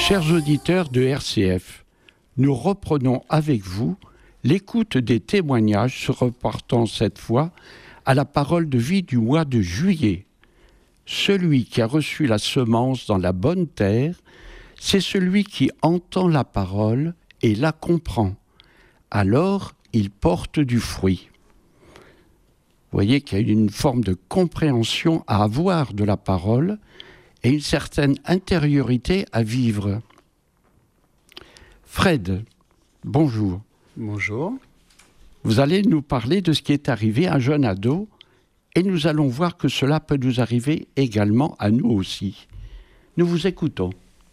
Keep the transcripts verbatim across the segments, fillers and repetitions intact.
Chers auditeurs de R C F, nous reprenons avec vous l'écoute des témoignages se reportant cette fois à la parole de vie du mois de juillet. Celui qui a reçu la semence dans la bonne terre, c'est celui qui entend la parole et la comprend. Alors, il porte du fruit. Vous voyez qu'il y a une forme de compréhension à avoir de la parole et une certaine intériorité à vivre. Fred, bonjour. Bonjour. Vous allez nous parler de ce qui est arrivé à un jeune ado et nous allons voir que cela peut nous arriver également à nous aussi. Nous vous écoutons.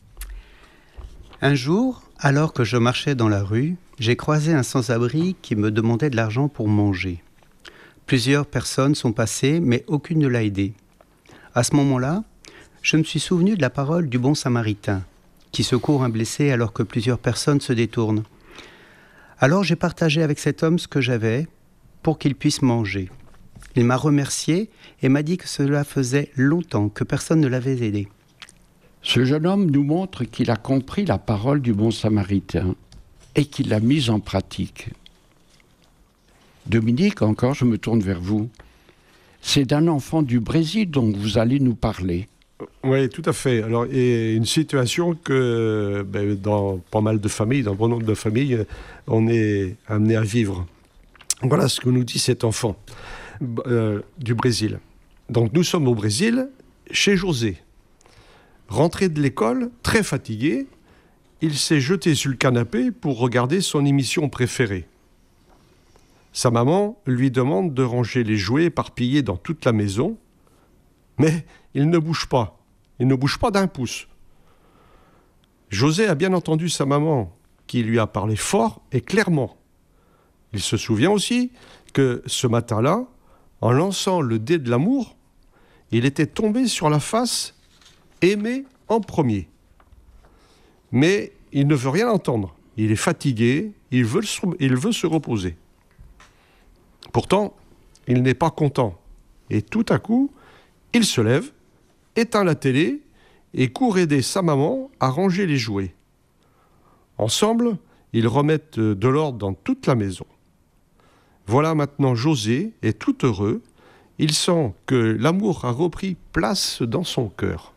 Un jour, alors que je marchais dans la rue, j'ai croisé un sans-abri qui me demandait de l'argent pour manger. Plusieurs personnes sont passées, mais aucune ne l'a aidé. À ce moment-là, je me suis souvenu de la parole du bon samaritain, qui secourt un blessé alors que plusieurs personnes se détournent. Alors j'ai partagé avec cet homme ce que j'avais pour qu'il puisse manger. Il m'a remercié et m'a dit que cela faisait longtemps que personne ne l'avait aidé. Ce jeune homme nous montre qu'il a compris la parole du bon samaritain et qu'il l'a mise en pratique. Dominique, encore, je me tourne vers vous. C'est d'un enfant du Brésil dont vous allez nous parler. Oui, tout à fait. Alors, et une situation que ben, dans pas mal de familles, dans bon nombre de familles, on est amené à vivre. Voilà ce que nous dit cet enfant euh, du Brésil. Donc, nous sommes au Brésil, chez José. Rentré de l'école, très fatigué, il s'est jeté sur le canapé pour regarder son émission préférée. Sa maman lui demande de ranger les jouets éparpillés dans toute la maison, mais il ne bouge pas. Il ne bouge pas d'un pouce. José a bien entendu sa maman, qui lui a parlé fort et clairement. Il se souvient aussi que ce matin-là, en lançant le dé de l'amour, il était tombé sur la face aimé en premier. Mais il ne veut rien entendre. Il est fatigué, il veut, il veut se reposer. Pourtant, il n'est pas content. Et tout à coup, il se lève, éteint la télé et court aider sa maman à ranger les jouets. Ensemble, ils remettent de l'ordre dans toute la maison. Voilà maintenant José est tout heureux. Il sent que l'amour a repris place dans son cœur.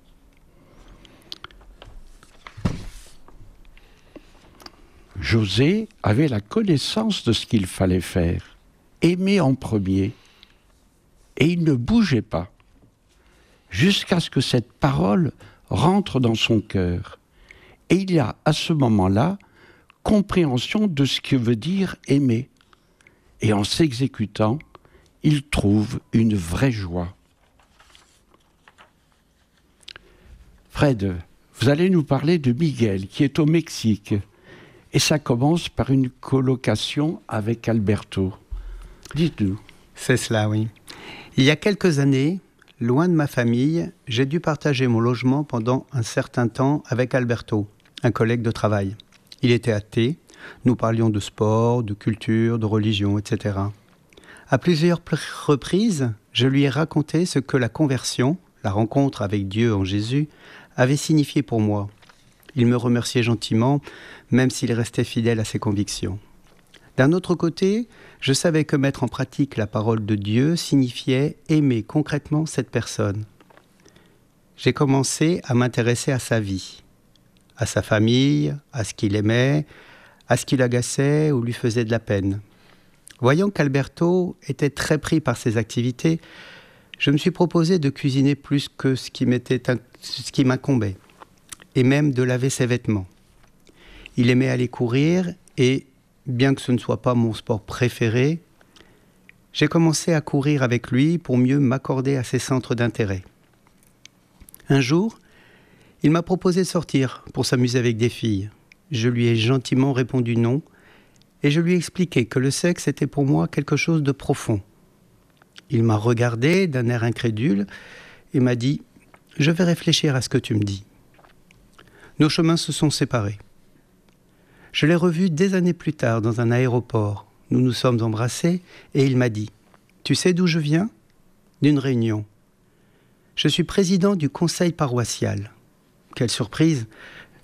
José avait la connaissance de ce qu'il fallait faire, aimer en premier, et il ne bougeait pas, jusqu'à ce que cette parole rentre dans son cœur. Et il y a à ce moment-là compréhension de ce que veut dire aimer. Et en s'exécutant, il trouve une vraie joie. Fred, vous allez nous parler de Miguel, qui est au Mexique. Et ça commence par une colocation avec Alberto. Dites-nous. C'est cela, oui. Il y a quelques années, loin de ma famille, j'ai dû partager mon logement pendant un certain temps avec Alberto, un collègue de travail. Il était athée, nous parlions de sport, de culture, de religion, et cetera. À plusieurs reprises, je lui ai raconté ce que la conversion, la rencontre avec Dieu en Jésus, avait signifié pour moi. Il me remerciait gentiment, même s'il restait fidèle à ses convictions. D'un autre côté, je savais que mettre en pratique la parole de Dieu signifiait aimer concrètement cette personne. J'ai commencé à m'intéresser à sa vie, à sa famille, à ce qu'il aimait, à ce qui l'agaçait ou lui faisait de la peine. Voyant qu'Alberto était très pris par ses activités, je me suis proposé de cuisiner plus que ce qui m'était, ce qui m'incombait, et même de laver ses vêtements. Il aimait aller courir et, bien que ce ne soit pas mon sport préféré, j'ai commencé à courir avec lui pour mieux m'accorder à ses centres d'intérêt. Un jour, il m'a proposé de sortir pour s'amuser avec des filles. Je lui ai gentiment répondu non et je lui ai expliqué que le sexe était pour moi quelque chose de profond. Il m'a regardé d'un air incrédule et m'a dit « Je vais réfléchir à ce que tu me dis ». Nos chemins se sont séparés. Je l'ai revu des années plus tard dans un aéroport. Nous nous sommes embrassés et il m'a dit « Tu sais d'où je viens ? D'une réunion. Je suis président du conseil paroissial. » Quelle surprise !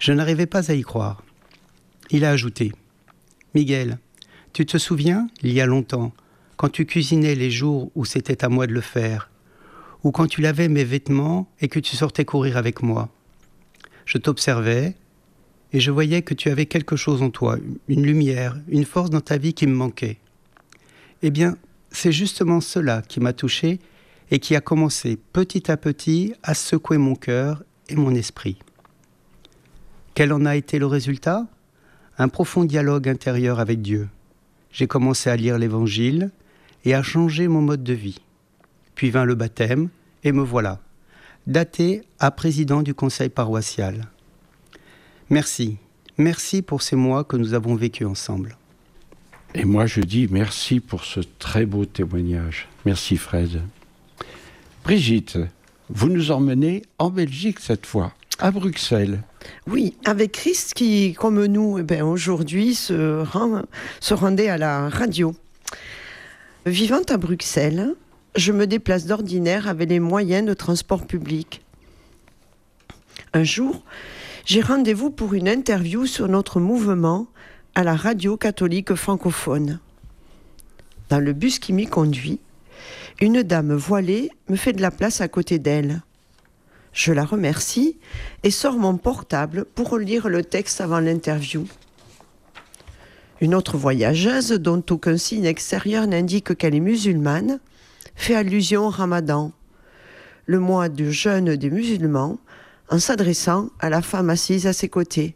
Je n'arrivais pas à y croire. Il a ajouté « Miguel, tu te souviens, il y a longtemps, quand tu cuisinais les jours où c'était à moi de le faire, ou quand tu lavais mes vêtements et que tu sortais courir avec moi. Je t'observais et je voyais que tu avais quelque chose en toi, une lumière, une force dans ta vie qui me manquait. Eh bien, c'est justement cela qui m'a touché et qui a commencé petit à petit à secouer mon cœur et mon esprit. Quel en a été le résultat ? Un profond dialogue intérieur avec Dieu. J'ai commencé à lire l'Évangile et à changer mon mode de vie. Puis vint le baptême, et me voilà, daté à président du conseil paroissial. Merci, merci pour ces mois que nous avons vécus ensemble. Et moi je dis merci pour ce très beau témoignage. Merci Fred. Brigitte, vous nous emmenez en Belgique cette fois, à Bruxelles. Oui, avec Christ qui, comme nous, eh bien, aujourd'hui se, rend, se rendait à la radio. Vivant à Bruxelles, je me déplace d'ordinaire avec les moyens de transport public. Un jour, j'ai rendez-vous pour une interview sur notre mouvement à la radio catholique francophone. Dans le bus qui m'y conduit, une dame voilée me fait de la place à côté d'elle. Je la remercie et sors mon portable pour lire le texte avant l'interview. Une autre voyageuse, dont aucun signe extérieur n'indique qu'elle est musulmane, fait allusion au Ramadan, le mois de jeûne des musulmans, en s'adressant à la femme assise à ses côtés.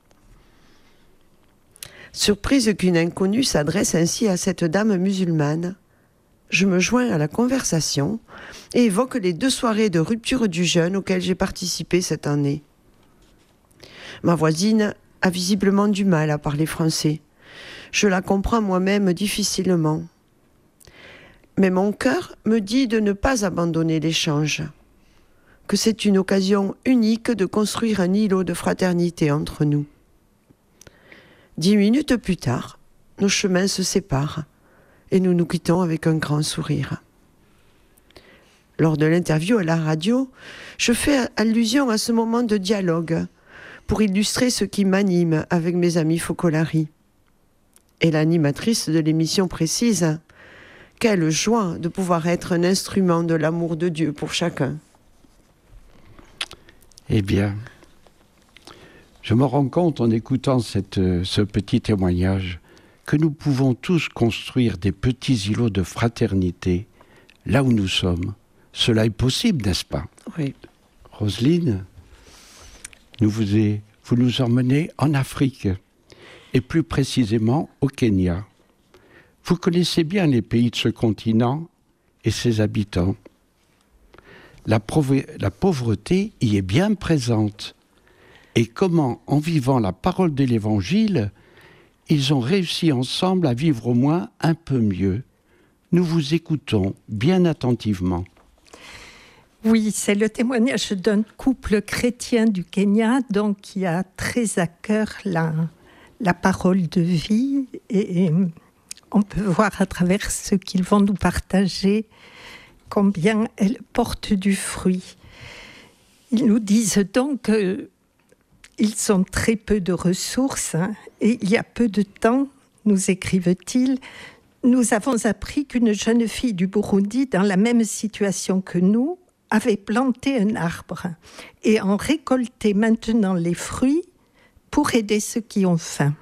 Surprise qu'une inconnue s'adresse ainsi à cette dame musulmane, je me joins à la conversation et évoque les deux soirées de rupture du jeûne auxquelles j'ai participé cette année. Ma voisine a visiblement du mal à parler français. Je la comprends moi-même difficilement. Mais mon cœur me dit de ne pas abandonner l'échange, que c'est une occasion unique de construire un îlot de fraternité entre nous. Dix minutes plus tard, nos chemins se séparent et nous nous quittons avec un grand sourire. Lors de l'interview à la radio, je fais allusion à ce moment de dialogue pour illustrer ce qui m'anime avec mes amis Focolari. Et l'animatrice de l'émission précise « Quelle joie de pouvoir être un instrument de l'amour de Dieu pour chacun ». Eh bien, je me rends compte en écoutant cette, ce petit témoignage que nous pouvons tous construire des petits îlots de fraternité là où nous sommes. Cela est possible, n'est-ce pas ? Oui. Roselyne, nous vous, est, vous nous emmenez en Afrique, et plus précisément au Kenya. Vous connaissez bien les pays de ce continent et ses habitants. La, pauvre, la pauvreté y est bien présente. Et comment, en vivant la parole de l'Évangile, ils ont réussi ensemble à vivre au moins un peu mieux. Nous vous écoutons bien attentivement. Oui, c'est le témoignage d'un couple chrétien du Kenya, donc qui a très à cœur la, la parole de vie. Et on peut voir à travers ce qu'ils vont nous partager combien elle porte du fruit. Ils nous disent donc qu'ils ont très peu de ressources, hein, et il y a peu de temps, nous écrivent-ils, nous avons appris qu'une jeune fille du Burundi, dans la même situation que nous, avait planté un arbre et en récoltait maintenant les fruits pour aider ceux qui ont faim.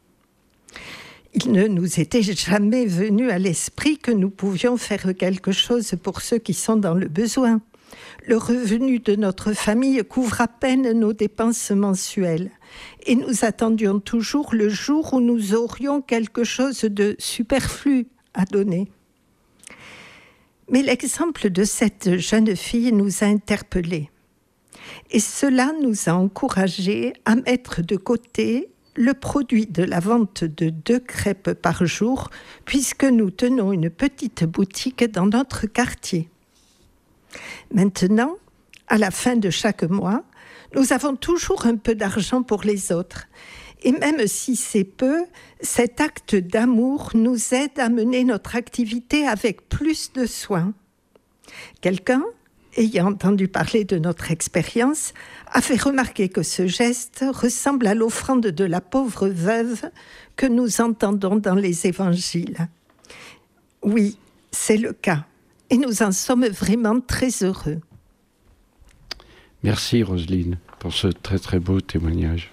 Il ne nous était jamais venu à l'esprit que nous pouvions faire quelque chose pour ceux qui sont dans le besoin. Le revenu de notre famille couvre à peine nos dépenses mensuelles et nous attendions toujours le jour où nous aurions quelque chose de superflu à donner. Mais l'exemple de cette jeune fille nous a interpellés. Et cela nous a encouragés à mettre de côté le produit de la vente de deux crêpes par jour, puisque nous tenons une petite boutique dans notre quartier. Maintenant, à la fin de chaque mois, nous avons toujours un peu d'argent pour les autres. Et même si c'est peu, cet acte d'amour nous aide à mener notre activité avec plus de soin. Quelqu'un, ayant entendu parler de notre expérience, a fait remarquer que ce geste ressemble à l'offrande de la pauvre veuve que nous entendons dans les évangiles. Oui, c'est le cas. Et nous en sommes vraiment très heureux. Merci Roselyne pour ce très très beau témoignage.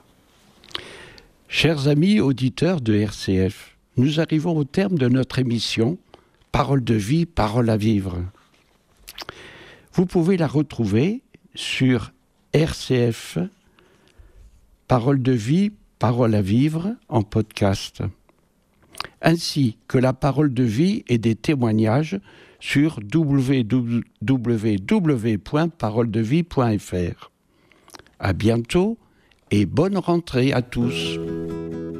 Chers amis auditeurs de R C F, nous arrivons au terme de notre émission Parole de vie, parole à vivre. Vous pouvez la retrouver sur R C F, Parole de vie, parole à vivre en podcast, ainsi que la parole de vie et des témoignages sur w w w point parole de vie point f r. À bientôt et bonne rentrée à tous.